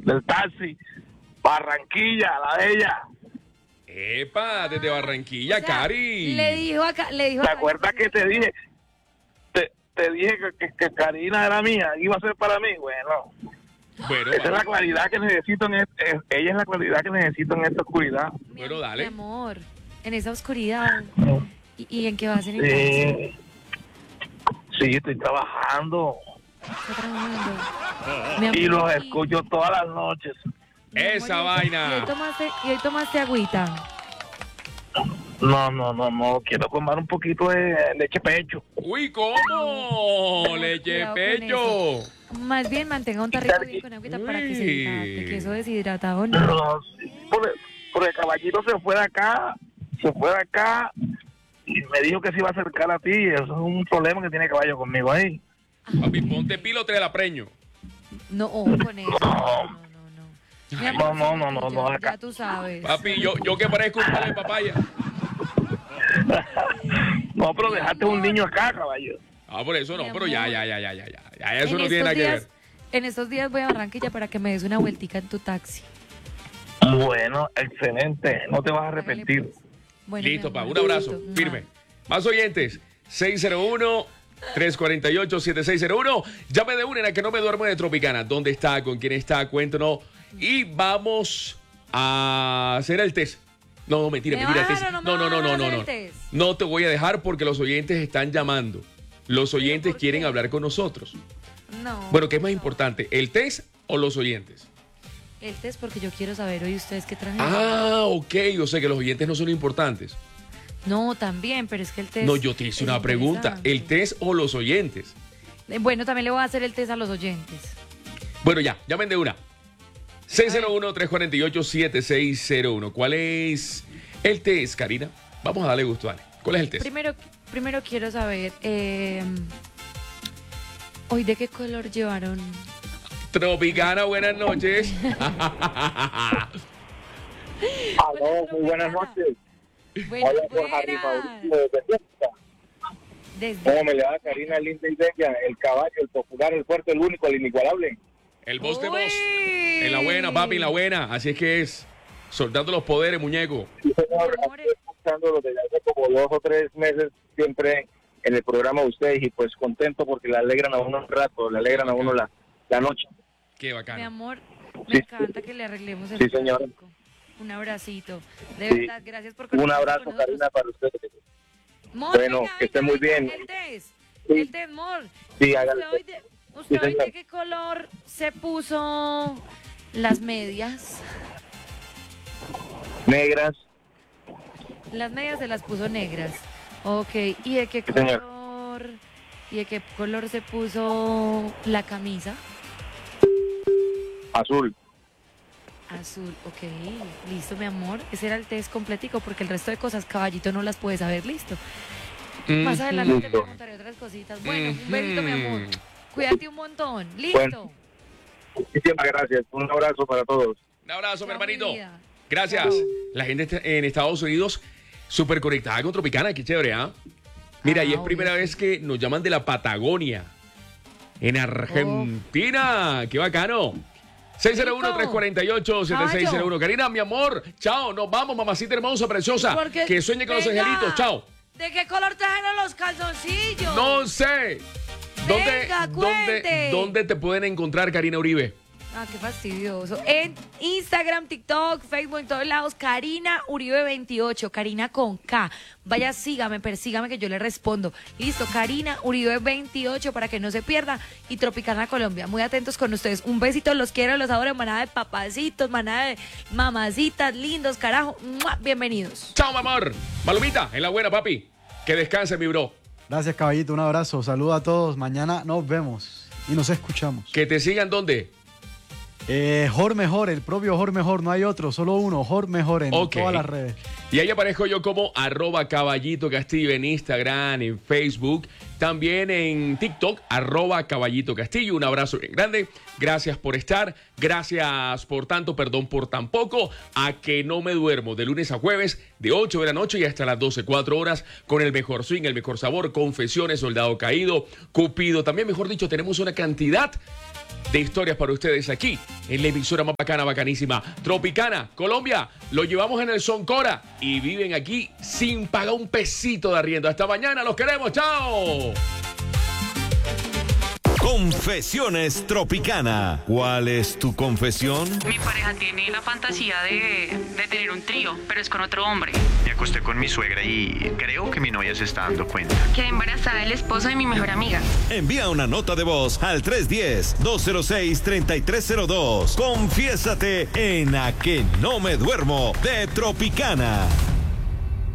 del taxi. Barranquilla, la de ella. Epa, desde Barranquilla, O sea, Cari. Le dijo ¿Te acuerdas que te dije? Te dije que Karina era mía, iba a ser para mí. Bueno, Bueno, esa es la claridad que necesito ella es la claridad que necesito en esta oscuridad. Bueno, dale. Mi amor, en esa oscuridad. ¿Y en qué vas en el taxi? Sí, estoy trabajando Está trabajando. Mi amor, y los escucho todas las noches. mi amor, Esa ¿y vaina. hoy tomaste agüita? No, quiero tomar un poquito de leche pecho. Uy, ¿cómo? Leche Cuidado con pecho. Más bien mantenga un tarrito bien con agüita para que se Uy. hidrate, que eso deshidratado no. No, sí, porque el caballito se fue de acá y me dijo que se iba a acercar a ti. Eso es un problema que tiene caballo conmigo ahí. Papi, ponte pilote de la preño. No, ojo con eso. No. Mi amor, No, acá. ya tú sabes. Papi, yo que parezco un palo de papaya. No, pero dejaste un niño acá, caballo. Ah, por eso no, Mi pero ya. amor. Ya eso En no tiene nada estos que ver. días- En estos días voy a Barranquilla para que me des una vueltica en tu taxi. Bueno, excelente. No te vas a Hágale, arrepentir. pues. Bueno, Listo, mi pa, amor, un abrazo, besito. firme. Más oyentes, 601-348-7601. Llame de una en la que no me duermo de Tropicana. ¿Dónde está? ¿Con quién está? Cuéntanos. Y vamos a hacer el test. No, mentira, ¿Me mentira. va a El test. dejar o no me va a dejar hacer el test? No te voy a dejar porque los oyentes están llamando. Los oyentes por quieren qué? hablar con nosotros. No. Bueno, ¿qué es más importante? ¿El test o los oyentes? El test porque yo quiero saber hoy ustedes qué trajeron. Ah, ok. Yo sé que los oyentes no son importantes. No, también, pero es que el test. No, yo te hice es una pregunta. interesante. ¿El test o los oyentes? Bueno, también le voy a hacer el test a los oyentes. Bueno, ya, llamen de una. 601-348-7601. ¿Cuál es el test, Karina? Vamos a darle gusto, dale. ¿Cuál es el test? Primero quiero saber, hoy de qué color llevaron. Tropicana, buenas noches. Aló, muy buenas noches. Buenas, Hola, por Harry Mauricio desde Fiesta. Desde ¿Cómo me le va Karina, linda y bella? El caballo, el popular, el fuerte, el único, el inigualable. El voz de Uy. voz. En la buena, papi, en la buena. Así es que es. Soltando los poderes, muñeco. Sí, señor, Amor. estoy escuchándolo desde hace como 2 o 3 meses siempre en el programa de ustedes y pues contento porque le alegran a uno un rato, le alegran a uno la noche. Qué mi bacano. amor, me Sí, encanta que le arreglemos el sí, señora. tráfico. Un abracito. De Sí. verdad, gracias por Un conectarse abrazo, con nosotros. Karina, para ustedes. Mor, Bueno, venga, que esté muy venga, bien. El test. Sí. El test, Mor. Sí, hágale. ¿Usted Sí, hoy señor. de qué color se puso las medias? Negras, Las medias se las puso negras. Ok, ¿y de qué Sí, señor. color? ¿Y de qué color se puso la camisa? azul. Azul, ok. Listo, mi amor. Ese era el test completico porque el resto de cosas, caballito, no las puede saber. Listo. Más adelante te Listo. preguntaré otras cositas. Bueno, un besito, mi amor. Cuídate un montón. Listo. Bueno. Muchísimas gracias. Un abrazo para todos. Un abrazo, mi Chao, hermanito. mi vida. Gracias. La gente está en Estados Unidos súper conectada con Tropicana. Qué chévere, ¿ah? Mira, y es obvio, primera sí. vez que nos llaman de la Patagonia. En Argentina. ¡Qué bacano! 601-348-7601. Karina, mi amor. Chao. Nos vamos, mamacita hermosa, preciosa. Porque- Que sueñe con los venga. angelitos. Chao. ¿De qué color trajeron los calzoncillos? No sé. Venga, cuente. ¿Dónde te pueden encontrar, Karina Uribe? Ah, qué fastidioso. En Instagram, TikTok, Facebook, en todos lados, Karina Uribe 28, Karina con K. Vaya, sígame, persígame que yo le respondo. Listo, Karina Uribe 28 para que no se pierda. Y Tropicana Colombia, muy atentos con ustedes. Un besito, los quiero, los adoro. Manada de papacitos, manada de mamacitas, lindos, carajo. ¡Mua! Bienvenidos. Chao, mi amor. Malumita, en la buena, papi. Que descanse, mi bro. Gracias, caballito. Un abrazo. Saludos a todos. Mañana nos vemos y nos escuchamos. Que te sigan, ¿dónde? Jor Mejor, el propio Jor Mejor. No hay otro, solo uno. Jor Mejor en Ok. todas las redes. Y ahí aparezco yo como @Caballito Castillo en Instagram, en Facebook, también en TikTok, @Caballito Castillo. Un abrazo bien grande. Gracias por estar. Gracias por tanto, perdón por tan poco. A que no me duermo de lunes a jueves, de 8 de la noche y hasta las 12, 4 horas, con el mejor swing, el mejor sabor, Confesiones, Soldado Caído, Cupido. También, mejor dicho, tenemos una cantidad de historias para ustedes aquí en la emisora más bacana, bacanísima, Tropicana, Colombia. Lo llevamos en el Soncora y viven aquí sin pagar un pesito de arriendo. Hasta mañana, los queremos, chao. Confesiones Tropicana. ¿Cuál es tu confesión? Mi pareja tiene la fantasía de tener un trío, pero es con otro hombre. Me acosté con mi suegra y creo que mi novia se está dando cuenta. Quedé embarazada del esposo de mi mejor amiga. Envía una nota de voz al 310-206-3302. Confiésate en A que no me duermo de Tropicana.